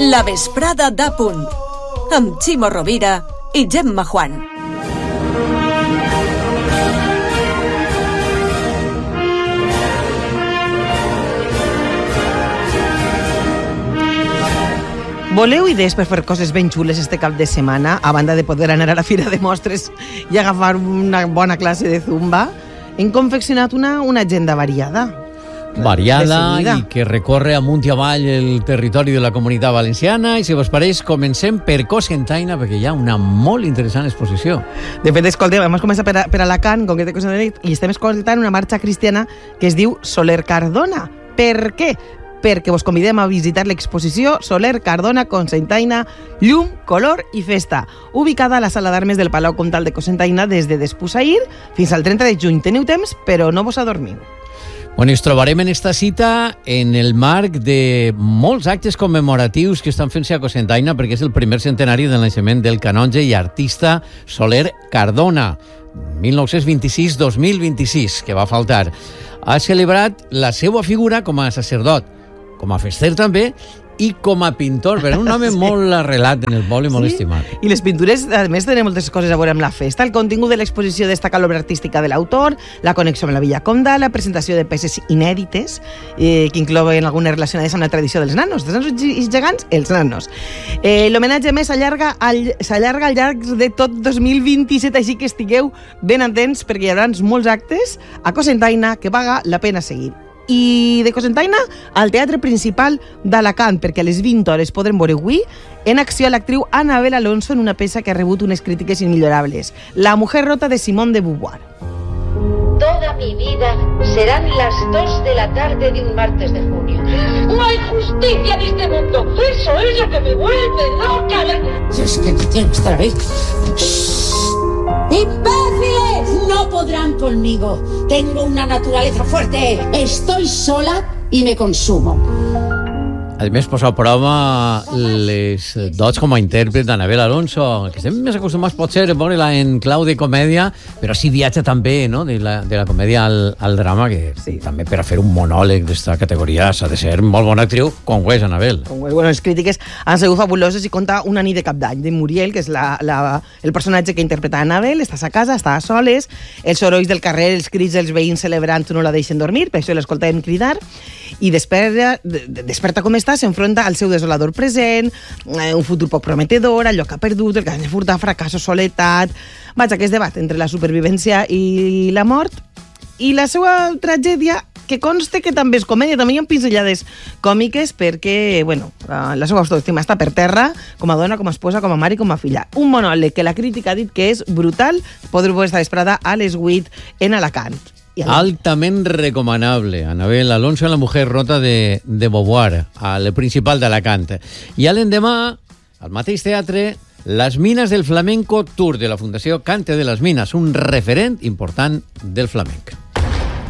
La vesprada d'A Punt, amb Ximo Rovira i Gemma Juan. Voleu idees per fer coses ben xules este cap de setmana, a banda de poder anar a la Fira de Mostres i agafar una bona classe de zumba? Hem confeccionat una agenda variada i que recorre amunt i avall el territori de la Comunitat Valenciana, i si vos pareix comencem per Cocentaina, perquè hi ha una molt interessant exposició. De fet, escolteu, hem començat per Alacant, concret de Cocentaina, i estem escoltant una marxa cristiana que es diu Soler Cardona. Per què? Perquè vos convidem a visitar l'exposició Soler Cardona Cocentaina, llum, color i festa, ubicada a la sala d'armes del Palau Comtal de Cocentaina des de Despús-Ahir fins al 30 de juny. Teniu temps, però no vos adormiu. Bueno, ens trobarem en esta cita en el marc de molts actes commemoratius que estan fent-se a Cocentaina, perquè és el primer centenari del naixement del canonge i artista Soler Cardona, 1926-2026, que va faltar. Ha celebrat la seva figura com a sacerdot, com a fester també, i com a pintor, però un home molt arrelat en el poble i molt estimat. I les pintures, a més, tenen moltes coses a veure amb la festa. El contingut de l'exposició destaca l'obra artística de l'autor, la connexió amb la Villa Comda, la presentació de peces inèdites, que inclouen algunes relacionades amb la tradició dels nanos. Dels nanos i gegants, els nanos. L'homenatge, més, s'allarga al llarg de tot 2027, així que estigueu ben atents, perquè hi haurà molts actes a Cocentaina que paga la pena seguir. I de Cocentaina al Teatre Principal d'Alacant, perquè a les 20 hores podrem veure avui en acció l'actriu Anabel Alonso en una peça que ha rebut unes crítiques inmillorables, La mujer rota de Simone de Beauvoir. Toda mi vida serán las 2 de la tarde de un martes de junio. ¡No hay justicia en este mundo! ¡Eso es lo que me vuelve loca! Es que tienes que estar ahí. ¡Imbéciles! No podrán conmigo. Tengo una naturaleza fuerte. Estoy sola y me consumo. A més, posa a prova les dots com a intèrpret d'Anabel Alonso, que estem més acostumats, potser, a veure-la en clau de comèdia, però sí viatja també, no?, de la comèdia al drama, que sí, també per a fer un monòleg d'esta categoria s'ha de ser molt bona actriu, com ho és Anabel. Bueno, les crítiques han sigut fabuloses i conta Una nit de cap d'any, de Muriel, que és el personatge que interpreta Anabel. Estàs a casa, estàs a soles, els sorolls del carrer, els crits dels veïns celebrant no la deixen dormir, per això l'escoltem cridar, i desperta com està, s'enfronta al seu desolador present, un futur poc prometedor, allò que ha perdut, el que ha de furtar, fracassos, soledat. Vaja, aquest debat entre la supervivència i la mort, i la seva tragèdia, que conste que també és comèdia, també hi ha pinzellades còmiques, perquè, bueno, la seva autoestima està per terra, com a dona, com a esposa, com a mare i com a filla. Un monòleg que la crítica ha dit que és brutal, podreu estar vesprada a les 8 en Alacant. Altament recomanable. Anabel Alonso, La mujer rota de Beauvoir, al Principal d'Alacant. I a l'endemà, al mateix teatre, Les Mines del Flamenco Tour de la Fundació Cante de les Mines, un referent important del flamenc.